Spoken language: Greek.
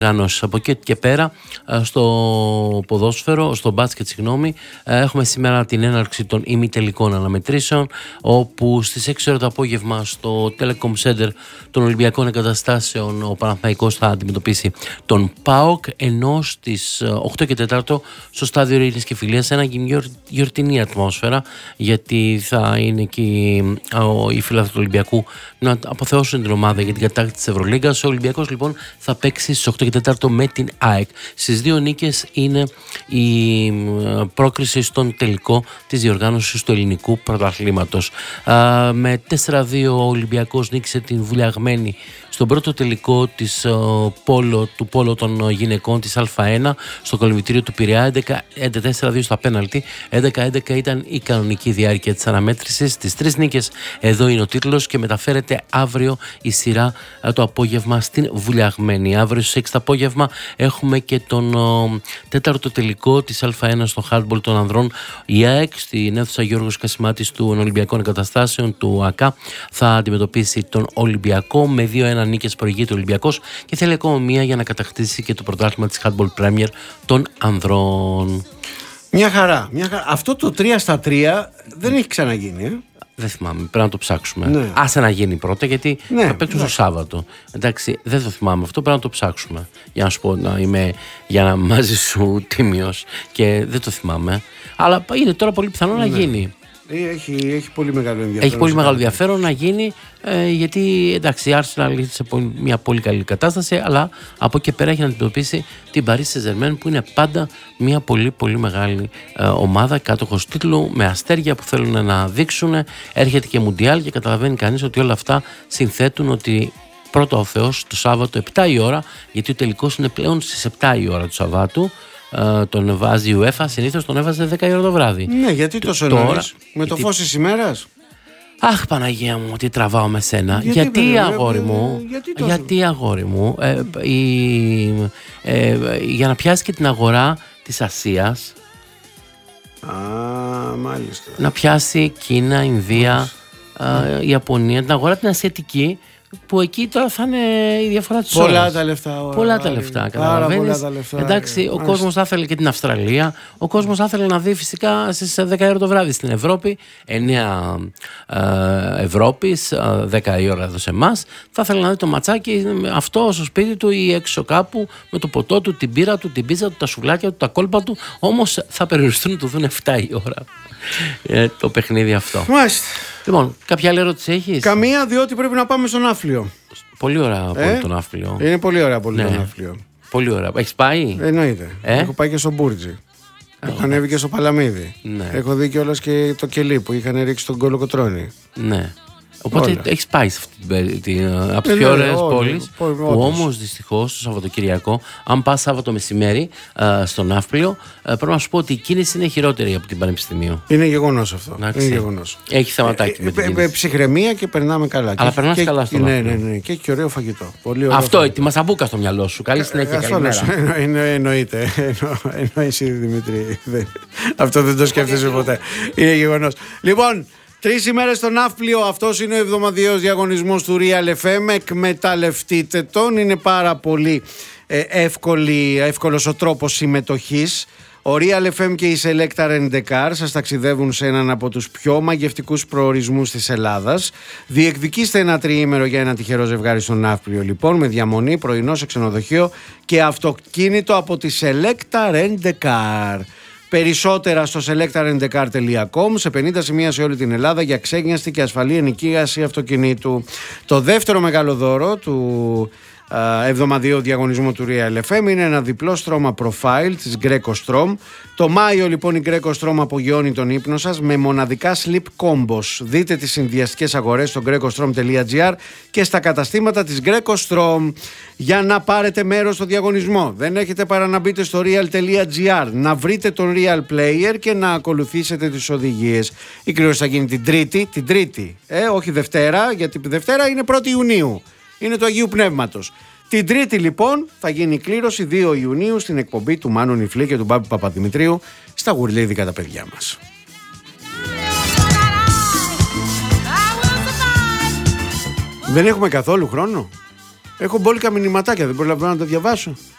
Από εκεί και πέρα στο ποδόσφαιρο, στο μπάσκετ έχουμε σήμερα την έναρξη των ημιτελικών αναμετρήσεων, όπου στις 6 ώρα το απόγευμα στο Telecom Center των Ολυμπιακών Εγκαταστάσεων ο Παναθηναϊκός θα αντιμετωπίσει τον ΠΑΟΚ, ενώ στις 8 και 4 στο στάδιο Ειρήνης και Φιλίας σε ένα γιορτινή ατμόσφαιρα, γιατί θα είναι εκεί οι φίλαθλοι του Ολυμπιακού να αποθεώσουν την ομάδα για την κατάκτηση της Ευρωλίγκας. Ο Ολυμπιακός λοιπόν θα παίξει στις 8 και 4 με την ΑΕΚ. Στις 2 νίκες είναι η πρόκριση στον τελικό της διοργάνωσης του ελληνικού πρωταθλήματος. Με 4-2 ο Ολυμπιακός νίκησε την Βουλιαγμένη στον πρώτο τελικό του πόλο των γυναικών της Α1 στο κολυμβητήριο του Πειραιά. 4-2 στα πέναλτι. 11-11 ήταν η κανονική διάρκεια της αναμέτρησης. Τις 3 νίκες εδώ είναι ο τίτλος και μεταφέρεται αύριο η σειρά το απόγευμα στην Βουλιαγμένη. Αύριο στις 6 το απόγευμα έχουμε και τον τέταρτο τελικό της Α1 στο hardball των ανδρών. Η ΑΕΚ στην αίθουσα Γιώργος Κασιμάτης των Ολυμπιακών Εγκαταστάσεων του ΑΚΑ θα αντιμετωπίσει τον Ολυμπιακό. Με 2-1 νίκες προηγείται ο Ολυμπιακός και θέλει ακόμα μία για να κατακτήσει και το πρωτάθλημα της Handball Premier των ανδρών. Μια χαρά. Αυτό το 3-3 δεν έχει ξαναγίνει. Δεν θυμάμαι, πρέπει να το ψάξουμε. Ναι. Άσε να γίνει πρώτα, γιατί θα παίξουν στο Σάββατο. Εντάξει, δεν το θυμάμαι αυτό, πρέπει να το ψάξουμε. Για να σου πω, για να μαζί σου τίμιος, και δεν το θυμάμαι. Αλλά είναι τώρα πολύ πιθανό να γίνει. Έχει πολύ μεγάλο ενδιαφέρον. Έχει πολύ μεγάλο ενδιαφέρον να γίνει, γιατί εντάξει, η Arsenal είναι σε μια πολύ καλή κατάσταση, αλλά από εκεί πέρα έχει να αντιμετωπίσει την Paris Saint-Germain, που είναι πάντα μια πολύ πολύ μεγάλη ομάδα, κάτοχος τίτλου, με αστέρια που θέλουν να δείξουν. Έρχεται και Μουντιάλ και καταλαβαίνει κανείς ότι όλα αυτά συνθέτουν ότι πρώτα ο Θεός το Σάββατο 7 η ώρα, γιατί ο τελικός είναι πλέον στις 7 η ώρα του Σαββάτου. Τον βάζει η UEFA, συνήθως τον έβαζε 10 η ώρα το βράδυ. Ναι, γιατί τόσο νωρίς, με το φως της ημέρας. Αχ, Παναγία μου, τι τραβάω με σένα. Γιατί αγόρι μου, για να πιάσει και την αγορά της Ασίας. Μάλιστα. Να πιάσει Κίνα, Ινδία, Ιαπωνία, την αγορά την ασιατική, που εκεί τώρα θα είναι η διαφορά της ώρας. Πολλά τα λεφτά, καταλαβαίνεις. Εντάξει, ο κόσμος θα ήθελε και την Αυστραλία. Ο κόσμος θα ήθελε να δει φυσικά στις 10 η ώρα το βράδυ στην Ευρώπη, 9 Ευρώπης, 10 η ώρα εδώ σε εμάς. Θα ήθελε να δει το ματσάκι αυτό στο σπίτι του ή έξω κάπου, με το ποτό του, την πύρα του, την πίζα του, τα σουβλάκια του, τα κόλπα του. Όμως θα περιοριστούν να το δουν 7 η ώρα το παιχνίδι αυτό. Μάλιστα. Λοιπόν, κάποια άλλη ερώτηση έχεις? Καμία, διότι πρέπει να πάμε στον Ναύπλιο. Πολύ ωραία πολύ το Ναύπλιο. Είναι πολύ ωραία πολύ το Ναύπλιο. Πολύ ωραία. Έχεις πάει? Εννοείται. Έχω πάει και στο Μπούρτζι. Έχω ανέβει και στο Παλαμίδι. Ναι. Έχω δει κιόλας και το κελί που είχαν ρίξει τον Κολοκοτρώνη. Ναι. Οπότε έχεις πάει σε αυτή από τις πιο ωραίες πόλεις, που όμως δυστυχώς το Σαββατοκυριακό, αν πας Σάββατο μεσημέρι στο Ναύπλιο, πρέπει να σου πω ότι η κίνηση είναι χειρότερη από την Πανεπιστημίου. Είναι γεγονός αυτό. Είναι γεγονός. Έχει θεματάκι με την κίνηση. Ψυχραιμία και περνάμε καλά. Αλλά περνάς καλά στο Ναύπλιο. Ναι. Και έχει και ωραίο φαγητό. Αυτό, τη μασαμπούκα στο μυαλό σου. Καλή συνέχεια. Εννοείται. Εννοείς ήδη, Δημήτρη. Αυτό δεν το σκέφτεσαι ποτέ. Είναι γεγονός. Λοιπόν, 3 ημέρες στο Ναύπλιο, αυτός είναι ο εβδομαδιαίος διαγωνισμός του Real FM. Εκμεταλλευτείτε τον, είναι πάρα πολύ εύκολος ο τρόπος συμμετοχής. Ο Real FM και η Selecta Rent a Car σας ταξιδεύουν σε έναν από τους πιο μαγευτικούς προορισμούς της Ελλάδας. Διεκδικήστε ένα τριήμερο για ένα τυχερό ζευγάρι στο Ναύπλιο, λοιπόν, με διαμονή, πρωινό σε ξενοδοχείο και αυτοκίνητο από τη Selecta Rent a Car. Περισσότερα στο selectarentcar.com, σε 50 σημεία σε όλη την Ελλάδα για ξένιαστη και ασφαλή ενοικίαση αυτοκινήτου. Το δεύτερο μεγάλο δώρο του εβδομαδιαίου διαγωνισμού του Real FM είναι ένα διπλό στρώμα profile της Greco Strom. Το Μάιο λοιπόν η Greco Strom απογειώνει τον ύπνο σας με μοναδικά sleep combos. Δείτε τις συνδυαστικές αγορές στο grecostrom.gr και στα καταστήματα της Greco Strom για να πάρετε μέρος στο διαγωνισμό. Δεν έχετε παρά να μπείτε στο real.gr, να βρείτε τον Real Player και να ακολουθήσετε τις οδηγίες. Η κλήρωση θα γίνει την Τρίτη, όχι Δευτέρα, γιατί Δευτέρα είναι 1η Ιουνίου. Είναι του Αγίου Πνεύματος. Την Τρίτη λοιπόν θα γίνει η κλήρωση 2 Ιουνίου στην εκπομπή του Μάνου Νιφλή και του Μπάμπη Παπαδημητρίου στα Γουρλίδικα τα παιδιά μας. Δεν έχουμε καθόλου χρόνο. Έχω μπόλικα μηνυματάκια, δεν προλαβαίνω να τα διαβάσω.